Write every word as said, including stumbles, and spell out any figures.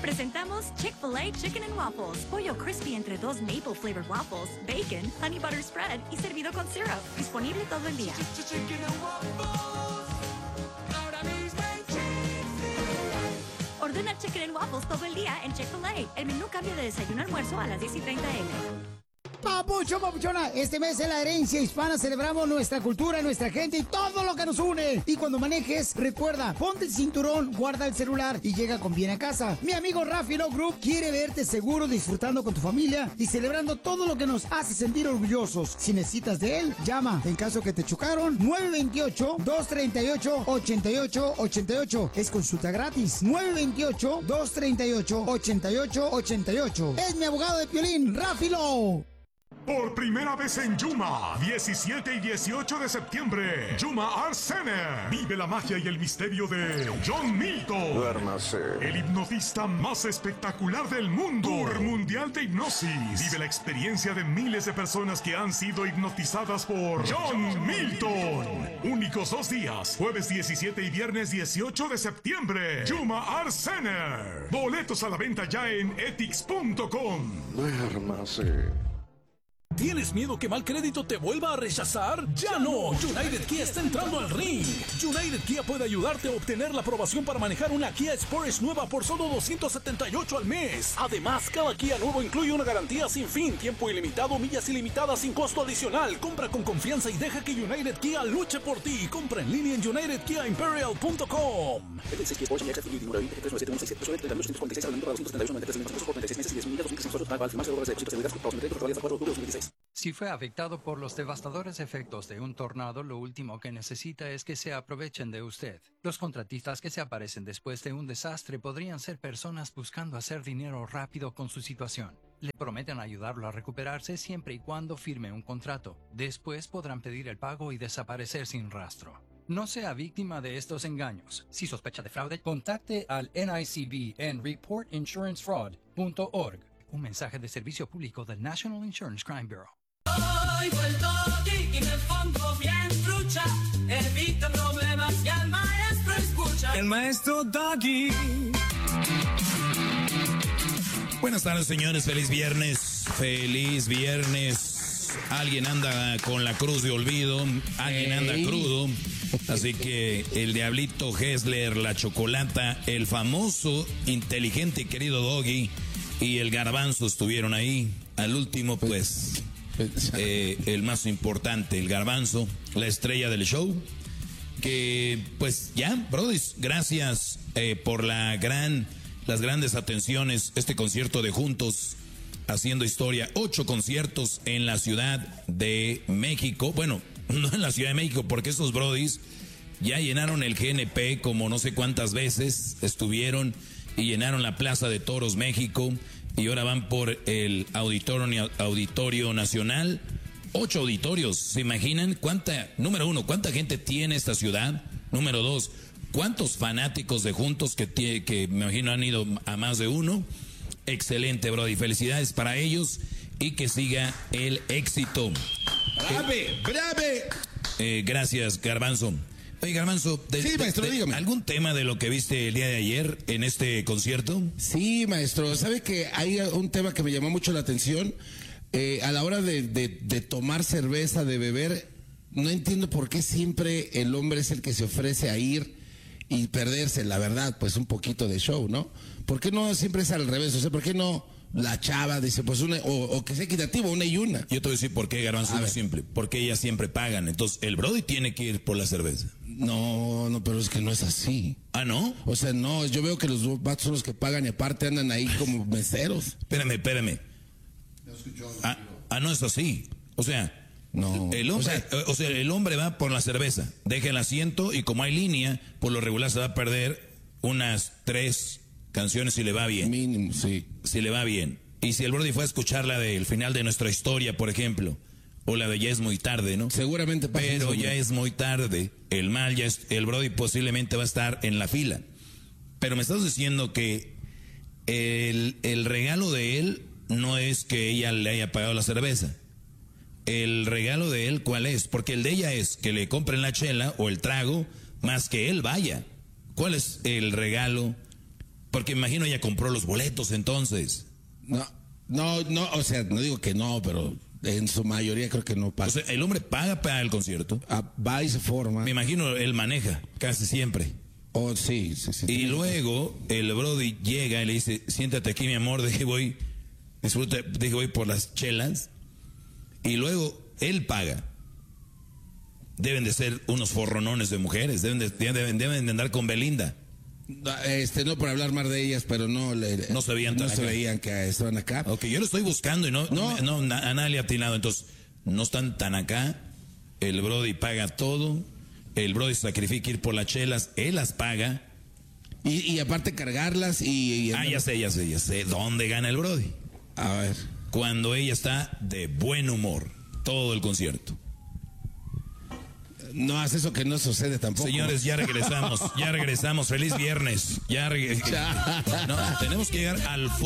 Presentamos Chick-fil-A Chicken and Waffles. Pollo crispy entre dos maple flavored waffles, bacon, honey butter spread y servido con syrup. Disponible todo el día. Chicken and Waffles. Ahora mismo en Chick-fil-A. Ordena Chicken and Waffles todo el día en Chick-fil-A. El menú cambia de desayuno a almuerzo a las diez y treinta eme. Papucho, papuchona, este mes en la herencia hispana celebramos nuestra cultura, nuestra gente y todo lo que nos une. Y cuando manejes, recuerda, ponte el cinturón, guarda el celular y llega con bien a casa. Mi amigo Rafi Love Group quiere verte seguro disfrutando con tu familia y celebrando todo lo que nos hace sentir orgullosos. Si necesitas de él, llama. En caso que te chocaron, nueve veintiocho, dos treinta y ocho, ochenta y ocho ochenta y ocho. Es consulta gratis. nueve veintiocho, dos treinta y ocho, ochenta y ocho ochenta y ocho. Es mi abogado de Piolín, Rafi Love. Por primera vez en Yuma, diecisiete y dieciocho de septiembre, Yuma Art Center. Vive la magia y el misterio de John Milton. Duérmase. El hipnotista más espectacular del mundo. Tour Mundial de Hipnosis. Vive la experiencia de miles de personas que han sido hipnotizadas por John Milton. Únicos dos días, jueves diecisiete y viernes dieciocho de septiembre. Yuma Art Center. Boletos a la venta ya en etix punto com. Duérmase. ¿Tienes miedo que mal crédito te vuelva a rechazar? ¡Ya no! United Kia está entrando al ring. United Kia puede ayudarte a obtener la aprobación para manejar una Kia Sportage nueva por solo doscientos setenta y ocho al mes. Además, cada Kia nuevo incluye una garantía sin fin, tiempo ilimitado, millas ilimitadas sin costo adicional. Compra con confianza y deja que United Kia luche por ti. Compra en línea en united kia imperial punto com. Si fue afectado por los devastadores efectos de un tornado, lo último que necesita es que se aprovechen de usted. Los contratistas que se aparecen después de un desastre podrían ser personas buscando hacer dinero rápido con su situación. Le prometen ayudarlo a recuperarse siempre y cuando firme un contrato. Después podrán pedir el pago y desaparecer sin rastro. No sea víctima de estos engaños. Si sospecha de fraude, contacte al N I C B en report insurance fraud punto org. Un mensaje de servicio público del National Insurance Crime Bureau. Oigo el doggy y me pongo bien trucha. Evita problemas y al maestro escucha. El maestro Doggy. Buenas tardes, señores. Feliz viernes. Feliz viernes. Alguien anda con la cruz de olvido. Alguien anda crudo. Así que el diablito Hessler, la chocolata, el famoso, inteligente y querido Doggy y el garbanzo estuvieron ahí. Al último, pues, eh, el más importante, el garbanzo, la estrella del show. Que, pues, ya, brodis, gracias eh, por la gran, las grandes atenciones. Este concierto de Juntos, haciendo historia. Ocho conciertos en la Ciudad de México. Bueno, no en la Ciudad de México, porque esos brodis ya llenaron el G N P como no sé cuántas veces estuvieron y llenaron la Plaza de Toros México y ahora van por el Auditorio, Auditorio Nacional. Ocho auditorios, ¿se imaginan cuánta, número uno, cuánta gente tiene esta ciudad? Número dos, ¿cuántos fanáticos de Juntos que, tiene, que me imagino han ido a más de uno? Excelente, brody, felicidades para ellos y que siga el éxito. ¡Brave, eh, brave! Eh, gracias, Garbanzo. Oye, Garbanzo, de, sí, maestro, de, de, dígame. ¿algún tema de lo que viste el día de ayer en este concierto? Sí, maestro, ¿sabe que hay un tema que me llamó mucho la atención? Eh, a la hora de, de, de tomar cerveza, de beber, no entiendo por qué siempre el hombre es el que se ofrece a ir y perderse, la verdad, pues un poquito de show, ¿no? ¿Por qué no siempre es al revés? O sea, ¿por qué no la chava dice, pues una, o, o que sea equitativo, una y una? Yo te voy a decir por qué, Garbanzo, muy simple. Porque ellas siempre pagan. Entonces, el brody tiene que ir por la cerveza. No, no, pero es que no es así. ¿Ah, no? O sea, no, yo veo que los vatos son los que pagan y aparte andan ahí como meseros. Espérame, espérame. Ah, ah, no es así. O sea, no. El hombre, o sea, o sea, el hombre va por la cerveza, deja el asiento y como hay línea, por lo regular se va a perder unas tres canciones si le va bien. Mínimo, sí. Si le va bien. Y si el brody fue a escuchar la del final de nuestra historia, por ejemplo, o la de ya es muy tarde, ¿no? Seguramente pasa. Pero ya es muy tarde. El mal ya es, el brody posiblemente va a estar en la fila. Pero me estás diciendo que el, el regalo de él no es que ella le haya pagado la cerveza. El regalo de él, ¿cuál es? Porque el de ella es que le compren la chela o el trago, más que él vaya. ¿Cuál es el regalo Porque me imagino ella compró los boletos entonces. No, no, no, o sea, no digo que no, pero en su mayoría creo que no pasa. O sea, el hombre paga para el concierto. Ah, va y se forma. Me imagino él maneja casi siempre. Oh, sí, sí, sí. Y luego el brody llega y le dice, siéntate aquí, mi amor, deje voy, disfruta, deje voy por las chelas. Y luego él paga. Deben de ser unos forronones de mujeres, deben de, deben, deben de andar con Belinda. Este, no por hablar más de ellas, pero no le, no se veían, no se veían que estaban acá. Ok, yo lo estoy buscando y no, no. no, no a nadie le ha atinado, entonces no están tan acá. El brody paga todo, el brody sacrifica ir por las chelas, él las paga. Y, y aparte cargarlas y... y ah, ya sé, ya sé, ya sé. ¿Dónde gana el brody? A ver. Cuando ella está de buen humor, todo el concierto. No hace eso que no sucede tampoco. Señores, ya regresamos, ya regresamos. Feliz viernes. Ya regresamos. No, tenemos que llegar al fondo.